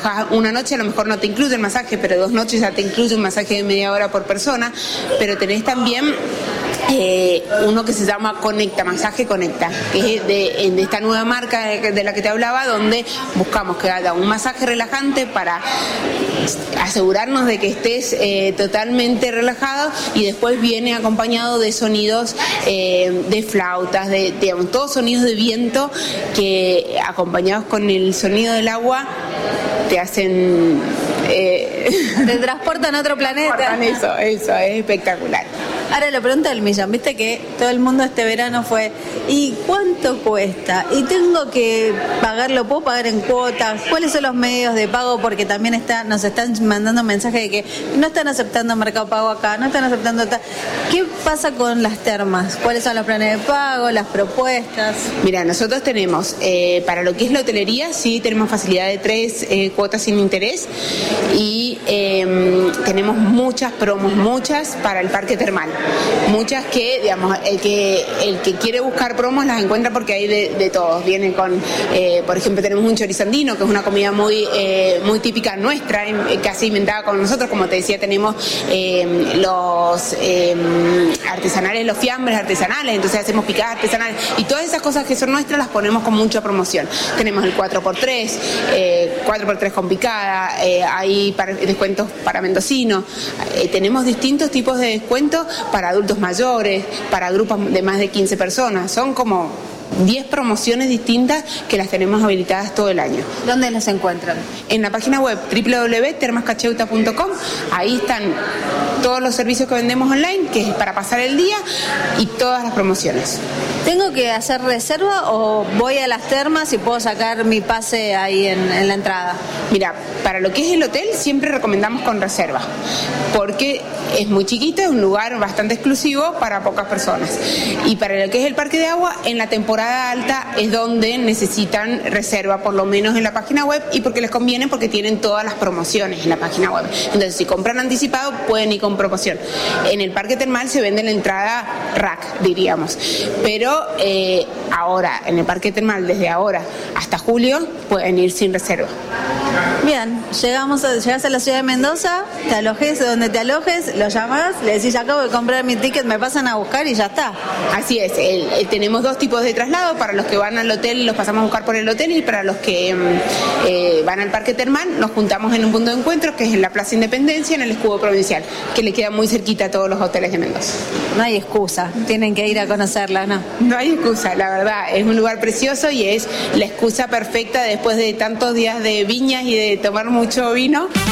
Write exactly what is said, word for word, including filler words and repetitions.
alojas una noche, a lo mejor no te incluye el masaje, pero dos noches ya te incluye un masaje de media hora por persona, pero tenés también Eh, uno que se llama Conecta, Masaje Conecta, que es de, de esta nueva marca de, de la que te hablaba, donde buscamos que haya un masaje relajante para asegurarnos de que estés eh, totalmente relajado, y después viene acompañado de sonidos eh, de flautas, de, digamos, todos sonidos de viento que, acompañados con el sonido del agua, te hacen... Eh... Te transportan a otro planeta. Eso, eso, es espectacular. Ahora la pregunta del millón, viste que todo el mundo este verano fue, ¿y cuánto cuesta? ¿Y tengo que pagarlo? ¿Puedo pagar en cuotas? ¿Cuáles son los medios de pago? Porque también está, nos están mandando mensajes de que no están aceptando Mercado Pago acá, no están aceptando... Ta... ¿Qué pasa con las termas? ¿Cuáles son los planes de pago, las propuestas? Mira, nosotros tenemos, eh, para lo que es la hotelería, sí tenemos facilidad de tres eh, cuotas sin interés, y eh, tenemos muchas promos, muchas para el parque termal. Muchas que, digamos, el que el que quiere buscar promos las encuentra porque hay de, de todos. Vienen con, eh, por ejemplo, tenemos un chorizo andino, que es una comida muy eh, muy típica nuestra, casi inventada con nosotros. Como te decía, tenemos eh, los eh, artesanales, los fiambres artesanales, entonces hacemos picadas artesanales, y todas esas cosas que son nuestras las ponemos con mucha promoción. Tenemos el cuatro por tres, eh, cuatro por tres con picada, eh, hay para, descuentos para mendocinos, eh, tenemos distintos tipos de descuentos para adultos mayores, para grupos de más de quince personas. Son como diez promociones distintas que las tenemos habilitadas todo el año. ¿Dónde las encuentran? En la página web doble u doble u doble u punto termas cacheuta punto com. Ahí están todos los servicios que vendemos online, que es para pasar el día, y todas las promociones. ¿Tengo que hacer reserva o voy a las termas y puedo sacar mi pase ahí en, en la entrada? Mira, para lo que es el hotel siempre recomendamos con reserva, porque es muy chiquito, es un lugar bastante exclusivo para pocas personas. Y para lo que es el parque de agua, en la temporada alta es donde necesitan reserva, por lo menos en la página web, y porque les conviene, porque tienen todas las promociones en la página web. Entonces, si compran anticipado, pueden ir con promoción. En el parque termal se vende la entrada rack, diríamos. Pero eh, ahora, en el parque termal, desde ahora hasta julio, pueden ir sin reserva. Bien, llegamos a, llegás a la ciudad de Mendoza, te alojes donde te alojes, lo llamás, le decís, acabo de comprar mi ticket, me pasan a buscar y ya está. Así es, el, el, tenemos dos tipos de traslado. Para los que van al hotel los pasamos a buscar por el hotel, y para los que eh, van al parque termal nos juntamos en un punto de encuentro que es en la Plaza Independencia, en el Escudo Provincial, que le queda muy cerquita a todos los hoteles de Mendoza. No hay excusa, tienen que ir a conocerla, ¿no? No hay excusa, la verdad, es un lugar precioso y es la excusa perfecta después de tantos días de viñas y de tomar mucho vino.